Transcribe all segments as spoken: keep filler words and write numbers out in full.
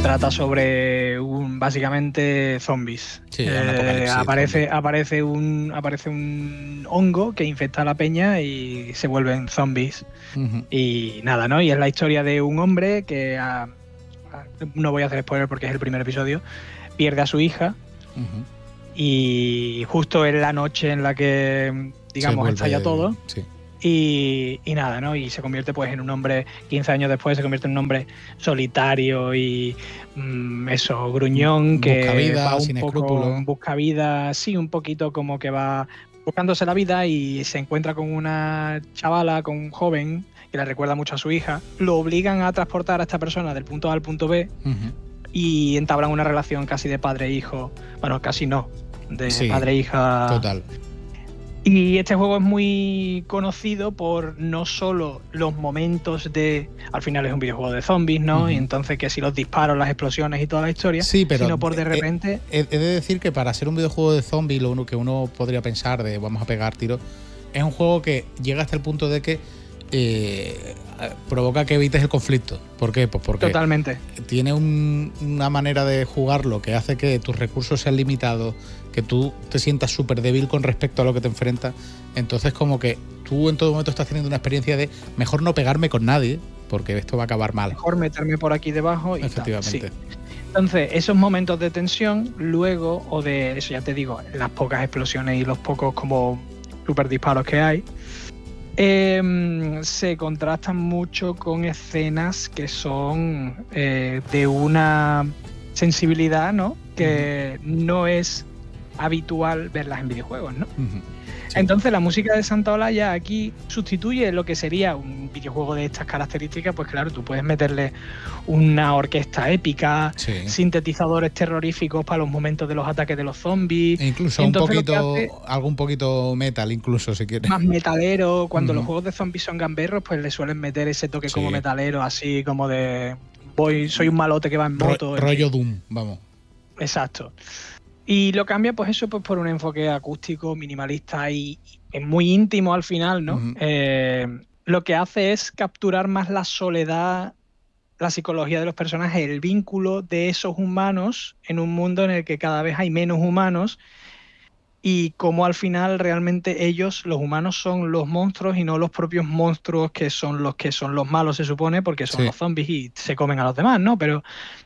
Trata sobre un básicamente zombies. Sí, eh, aparece, aparece, un, aparece un hongo que infecta a la peña y se vuelven zombies. Uh-huh. Y nada, ¿no? Y es la historia de un hombre que, a, a, no voy a hacer spoiler porque es el primer episodio, pierde a su hija. Uh-huh. Y justo en la noche en la que, digamos, vuelve, estalla todo. Sí. Y, y nada, ¿no? Y se convierte pues en un hombre, quince años después se convierte en un hombre solitario y mmm, eso, gruñón, que busca vida, va un sin poco, escrúpulos. busca vida, sí, un poquito como que va buscándose la vida y se encuentra con una chavala, con un joven que le recuerda mucho a su hija. Lo obligan a transportar a esta persona del punto A al punto B. Uh-huh. Y entablan una relación casi de padre-hijo. Bueno, casi no, de sí, padre-hija. Total. Y este juego es muy conocido por no solo los momentos de... Al final es un videojuego de zombies, ¿no? Uh-huh. Y entonces que si los disparos, las explosiones y toda la historia, sí, pero sino por de repente... He, he de decir que para ser un videojuego de zombies, lo uno que uno podría pensar de vamos a pegar tiros, es un juego que llega hasta el punto de que eh, provoca que evites el conflicto. ¿Por qué? Pues porque Totalmente. Tiene un, una manera de jugarlo que hace que tus recursos sean limitados, que tú te sientas súper débil con respecto a lo que te enfrentas. Entonces como que tú en todo momento estás teniendo una experiencia de mejor no pegarme con nadie, porque esto va a acabar mal. Mejor meterme por aquí debajo y efectivamente. Tal. Sí. Entonces, esos momentos de tensión, luego, o de eso ya te digo, las pocas explosiones y los pocos como super disparos que hay, eh, se contrastan mucho con escenas que son eh, de una sensibilidad, ¿no? Que uh-huh. no es habitual verlas en videojuegos, ¿no? Uh-huh. Sí. Entonces la música de Santa Olaya aquí sustituye lo que sería un videojuego de estas características. Pues claro, tú puedes meterle una orquesta épica, sí. sintetizadores terroríficos para los momentos de los ataques de los zombies. E incluso un poquito, hace, algo un poquito metal, incluso si quieres. Más metalero. Cuando uh-huh. los juegos de zombies son gamberros, pues le suelen meter ese toque sí. como metalero, así como de voy, soy un malote que va en moto. Ro- rollo Doom, vamos. Exacto. Y lo cambia, pues eso, pues por un enfoque acústico, minimalista y, y muy íntimo al final, ¿no? Uh-huh. Eh, lo que hace es capturar más la soledad, la psicología de los personajes, el vínculo de esos humanos en un mundo en el que cada vez hay menos humanos y cómo al final realmente ellos, los humanos, son los monstruos y no los propios monstruos que son los que son los malos, se supone, porque son sí. los zombies y se comen a los demás, ¿no? Pero...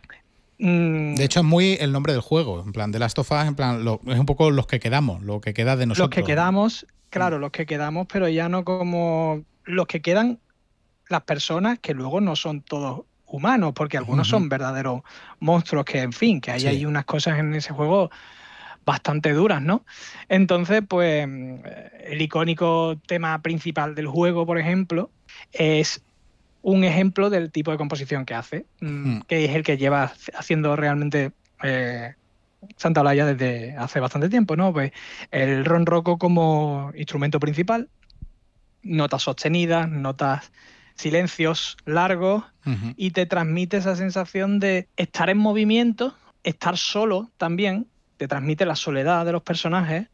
De hecho, es muy el nombre del juego, en plan, The Last of Us, en plan, lo, es un poco los que quedamos, lo que queda de nosotros. Los que quedamos, claro, los que quedamos, pero ya no como los que quedan, las personas que luego no son todos humanos, porque algunos uh-huh. son verdaderos monstruos que, en fin, que hay sí. ahí unas cosas en ese juego bastante duras, ¿no? Entonces, pues, el icónico tema principal del juego, por ejemplo, es un ejemplo del tipo de composición que hace, hmm. que es el que lleva haciendo realmente eh, Santa Olaya desde hace bastante tiempo, ¿no? Pues el ronroco como instrumento principal, notas sostenidas, notas silencios largos, uh-huh. y te transmite esa sensación de estar en movimiento, estar solo también, te transmite la soledad de los personajes.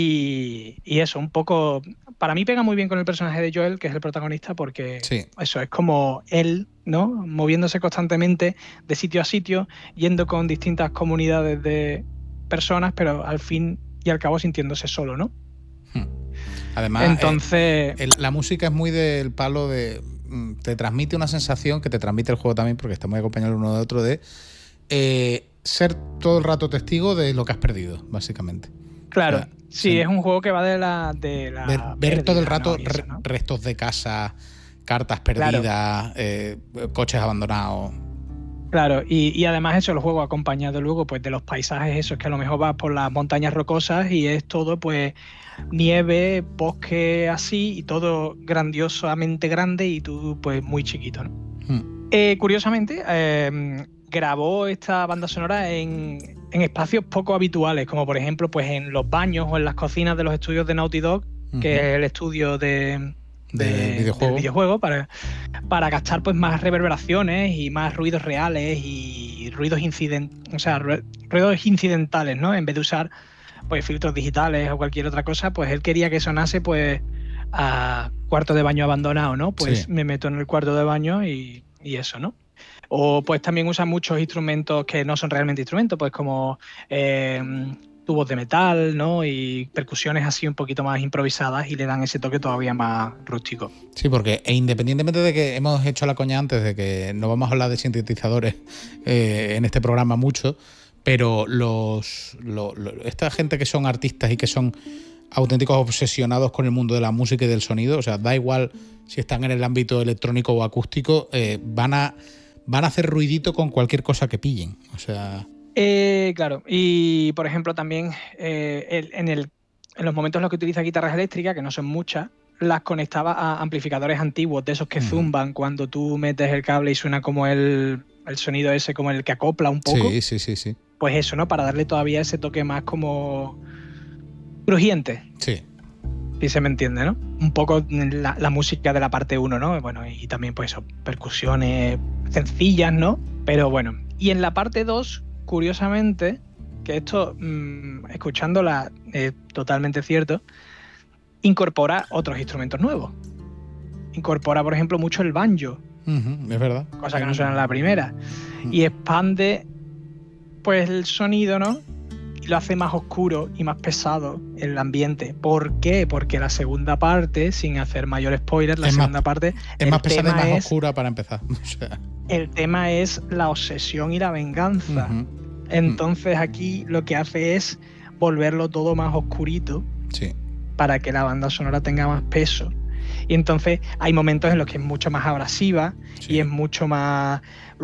Y, y eso, un poco... Para mí pega muy bien con el personaje de Joel, que es el protagonista, porque sí. eso es como él, ¿no? Moviéndose constantemente de sitio a sitio, yendo con distintas comunidades de personas, pero al fin y al cabo sintiéndose solo, ¿no? Además, entonces eh, el, la música es muy del palo de... Te transmite una sensación que te transmite el juego también, porque está muy acompañado el uno de otro, de eh, ser todo el rato testigo de lo que has perdido, básicamente. Claro, o sea, sí, sí, es un juego que va de la... De la ver, ver pérdida, todo el rato, ¿no? Eso, ¿no? restos de casa, cartas perdidas, claro. eh, coches abandonados. Claro, y, y además eso, el juego acompañado luego pues de los paisajes esos que a lo mejor vas por las montañas rocosas y es todo pues nieve, bosque así y todo grandiosamente grande y tú pues muy chiquito, ¿no? Hmm. Eh, curiosamente, eh, grabó esta banda sonora en, en espacios poco habituales, como por ejemplo pues en los baños o en las cocinas de los estudios de Naughty Dog, uh-huh. que es el estudio de... De, de videojuego, del videojuego para, para gastar pues más reverberaciones y más ruidos reales y ruidos incident, o sea, ruidos incidentales, ¿no? En vez de usar pues filtros digitales o cualquier otra cosa, pues él quería que sonase pues a cuarto de baño abandonado, ¿no? Pues sí. me meto en el cuarto de baño y, y eso, ¿no? O pues también usa muchos instrumentos que no son realmente instrumentos, pues como eh, tubos de metal, ¿no? Y percusiones así un poquito más improvisadas y le dan ese toque todavía más rústico. Sí, porque e independientemente de que hemos hecho la coña antes de que no vamos a hablar de sintetizadores eh, en este programa mucho, pero los, lo, lo, esta gente que son artistas y que son auténticos obsesionados con el mundo de la música y del sonido, o sea, da igual si están en el ámbito electrónico o acústico, eh, van a van a hacer ruidito con cualquier cosa que pillen. O sea... Eh, claro, y por ejemplo también eh, el, en, el, en los momentos en los que utiliza guitarras eléctricas, que no son muchas, las conectaba a amplificadores antiguos, de esos que uh-huh. zumban cuando tú metes el cable y suena como el, el sonido ese, como el que acopla un poco. Sí, sí, sí, sí. Pues eso, ¿no? Para darle todavía ese toque más como crujiente. Sí. Si se me entiende, ¿no? Un poco la, la música de la parte uno, ¿no? Bueno, y también pues eso, percusiones sencillas, ¿no? Pero bueno. Y en la parte dos, curiosamente, que esto, mmm, escuchándola, es totalmente cierto, incorpora otros instrumentos nuevos. Incorpora, por ejemplo, mucho el banjo. Uh-huh, es verdad. Cosa que no suena en la primera. Uh-huh. Y expande, pues, el sonido, ¿no? Lo hace más oscuro y más pesado el ambiente. ¿Por qué? Porque la segunda parte, sin hacer mayor spoiler, la es segunda más, parte... Es más pesada y más es, oscura para empezar. O sea. El tema es la obsesión y la venganza. Uh-huh. Entonces uh-huh. aquí lo que hace es volverlo todo más oscurito, sí. para que la banda sonora tenga más peso. Y entonces hay momentos en los que es mucho más abrasiva, sí. y es mucho más...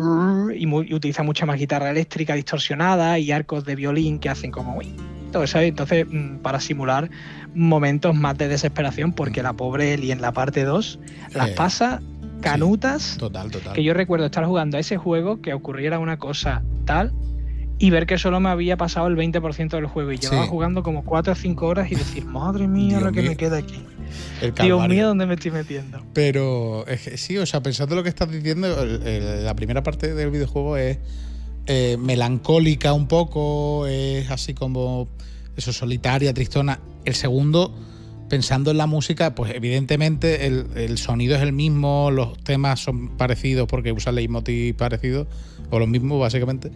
y, muy, y utiliza mucha más guitarra eléctrica distorsionada y arcos de violín que hacen como... Uy, todo eso. Entonces, para simular momentos más de desesperación, porque la pobre Ellie en la parte dos las eh, pasa canutas. Sí, total, total. Que yo recuerdo estar jugando a ese juego, que ocurriera una cosa tal... y ver que solo me había pasado el veinte por ciento del juego y llevaba sí. jugando como cuatro o cinco horas y decir, madre mía, Dios lo que mío. me queda aquí. Dios mío, ¿dónde me estoy metiendo? Pero es que sí, o sea, pensando lo que estás diciendo, el, el, la primera parte del videojuego es eh, melancólica un poco, es así como eso, solitaria, tristona. El segundo, pensando en la música, pues evidentemente el, el sonido es el mismo, los temas son parecidos porque usan leitmotiv parecidos, o los mismos básicamente.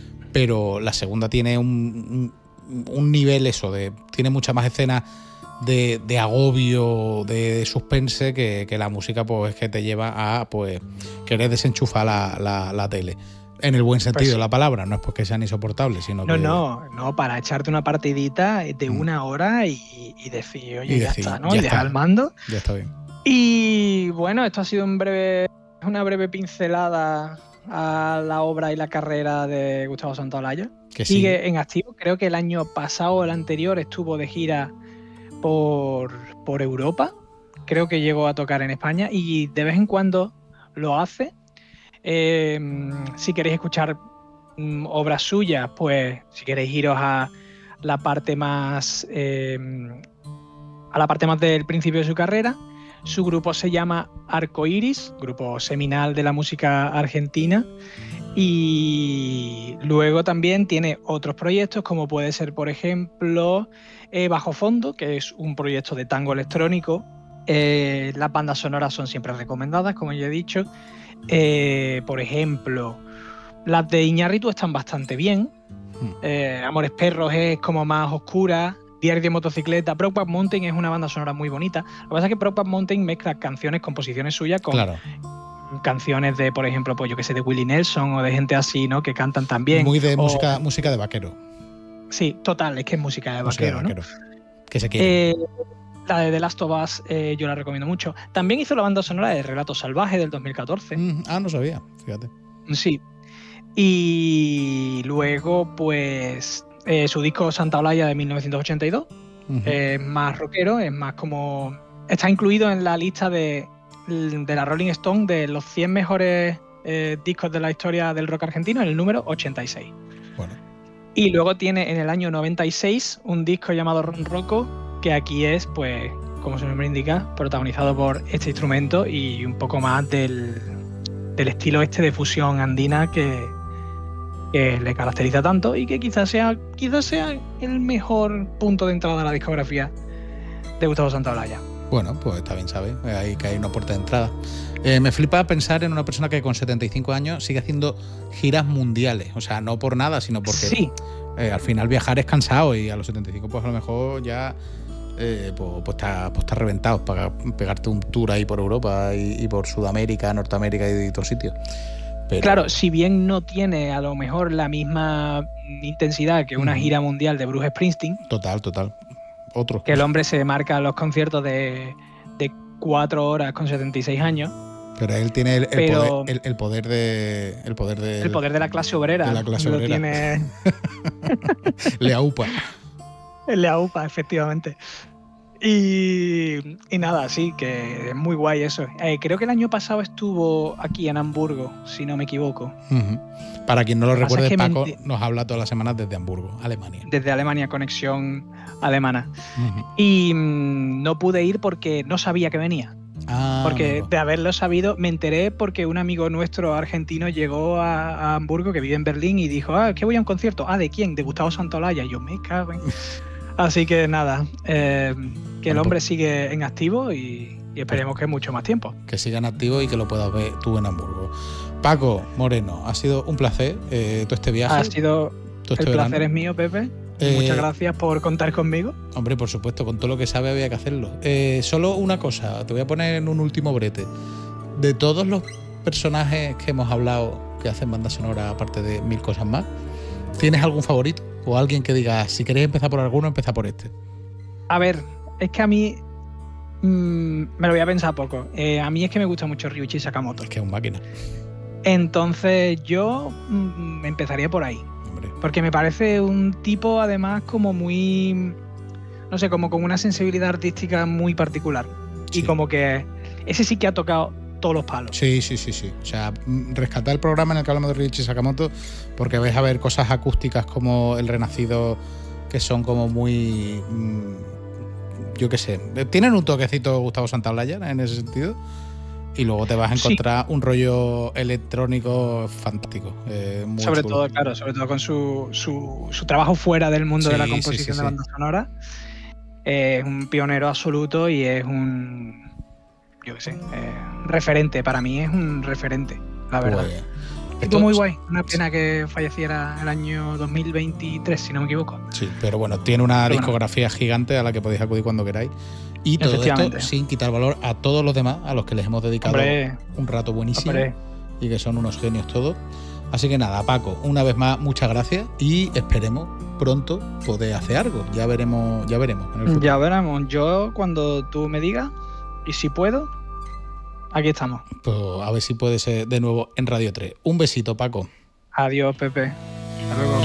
Pero la segunda tiene un, un, un nivel eso, de tiene mucha más escena de, de agobio, de, de suspense que, que la música, pues que te lleva a pues querer desenchufar la, la, la tele. En el buen sentido pues sí. de la palabra, no es porque sean insoportables, sino no, que... No, no, no, para echarte una partidita de mm. una hora y, y decir, oye, y ya decir, está, ¿no? Ya y dejar el mando. Ya está bien. Y bueno, esto ha sido un breve, una breve pincelada a la obra y la carrera de Gustavo Santaolalla. Que Sigue sí. en activo. Creo que el año pasado o el anterior estuvo de gira por, por Europa. Creo que llegó a tocar en España y de vez en cuando lo hace. Eh, si queréis escuchar mm, obras suyas, pues si queréis iros a la parte más eh, a la parte más del principio de su carrera. Su grupo se llama Arcoiris, grupo seminal de la música argentina, y luego también tiene otros proyectos como puede ser, por ejemplo, eh, Bajo Fondo, que es un proyecto de tango electrónico. Eh, las bandas sonoras son siempre recomendadas, como ya he dicho. Eh, por ejemplo, las de Iñárritu están bastante bien. Eh, Amores Perros es como más oscura. Diario de Motocicleta. Brokeback Mountain es una banda sonora muy bonita. Lo que pasa es que Brokeback Mountain mezcla canciones, composiciones suyas con claro. canciones de, por ejemplo, pues yo que sé, de Willie Nelson o de gente así, ¿no? Que cantan también. Muy de o... música, música de vaquero. Sí, total, es que es música de música vaquero, de vaquero, ¿no? Que se quiere. Eh, la de The Last of Us eh, yo la recomiendo mucho. También hizo la banda sonora de Relato Salvaje del dos mil catorce. Mm, ah, no sabía, fíjate. Sí. Y luego, pues... Eh, su disco Santaolalla de mil novecientos ochenta y dos, uh-huh. Es más rockero, es más como... Está incluido en la lista de, de la Rolling Stone de los cien mejores eh, discos de la historia del rock argentino, en el número ochenta y seis. Bueno. Y luego tiene en el año noventa y seis un disco llamado Ron Rocco, que aquí es, pues, como su nombre indica, protagonizado por este instrumento y un poco más del, del estilo este de fusión andina que... que le caracteriza tanto y que quizás sea, quizás sea el mejor punto de entrada a la discografía de Gustavo Santaolalla. Bueno, pues está bien, ¿sabes? Ahí que hay una puerta de entrada. Eh, me flipa pensar en una persona que con setenta y cinco años sigue haciendo giras mundiales. O sea, no por nada, sino porque sí. eh, al final viajar es cansado y a los setenta y cinco pues a lo mejor ya eh, pues, pues, está, pues está reventado para pegarte un tour ahí por Europa y, y por Sudamérica, Norteamérica y, y todos sitios. Pero... Claro, si bien no tiene a lo mejor la misma intensidad que una uh-huh. gira mundial de Bruce Springsteen. Total, total. Otro. Que el hombre se marca los conciertos de, de cuatro horas con setenta y seis años. Pero él tiene el, el, Pero, poder, el, el poder de el poder de el poder de la clase obrera. De la clase lo obrera. Tiene... Le aupa. Le aupa, efectivamente. Y, y nada, sí, que es muy guay eso. Eh, creo que el año pasado estuvo aquí en Hamburgo, si no me equivoco. Uh-huh. Para quien no lo, lo recuerde, es que Paco ment... nos habla todas las semanas desde Hamburgo, Alemania. Desde Alemania, conexión alemana. Uh-huh. Y mmm, no pude ir porque no sabía que venía. Ah, porque amigo. De haberlo sabido, me enteré porque un amigo nuestro argentino llegó a, a Hamburgo, que vive en Berlín, y dijo, ah, que voy a un concierto. Ah, ¿de quién? De Gustavo Santaolalla. Y yo, me cago en... Así que nada, eh, que el hombre sigue en activo y, y esperemos que mucho más tiempo. Que siga en activo y que lo puedas ver tú en Hamburgo. Paco Moreno, ha sido un placer eh, todo este viaje. Ha sido, todo este el verano. placer es mío, Pepe. Eh, Muchas gracias por contar conmigo. Hombre, por supuesto, con todo lo que sabe había que hacerlo. Eh, solo una cosa, te voy a poner en un último brete. De todos los personajes que hemos hablado que hacen banda sonora, aparte de mil cosas más, ¿tienes algún favorito? O alguien que diga, si queréis empezar por alguno, empieza por este. A ver, es que a mí mmm, me lo voy a pensar poco. Eh, a mí es que me gusta mucho Ryuichi Sakamoto. Es que es un máquina. Entonces yo mmm, empezaría por ahí. Hombre. Porque me parece un tipo además como muy, no sé, como con una sensibilidad artística muy particular. Sí. Y como que ese sí que ha tocado todos los palos. Sí, sí, sí, sí. O sea, rescatar el programa en el que hablamos de Ryuichi Sakamoto, porque vais a ver cosas acústicas como El Renacido, que son como muy... Yo qué sé. Tienen un toquecito Gustavo Santaolalla en ese sentido. Y luego te vas a encontrar sí. un rollo electrónico fantástico. Eh, muy sobre chulo. todo, claro, sobre todo con su, su, su trabajo fuera del mundo sí, de la composición sí, sí, de banda sí. sonora. Es un pionero absoluto y es un... yo qué sé, eh, referente, para mí es un referente, la verdad. Pues, esto muy guay, una pena que falleciera el año dos mil veintitrés, si no me equivoco. Sí, pero bueno, tiene una pero discografía bueno. gigante a la que podéis acudir cuando queráis. Y todo esto sin quitar valor a todos los demás, a los que les hemos dedicado hombre, un rato buenísimo hombre. Y que son unos genios todos. Así que nada, Paco, una vez más, muchas gracias y esperemos pronto poder hacer algo. Ya veremos, ya veremos. En el futuro. Ya veremos. Yo, cuando tú me digas, y si puedo, aquí estamos. Pues a ver si puede ser de nuevo en Radio tres. Un besito, Paco. Adiós, Pepe. Hasta luego.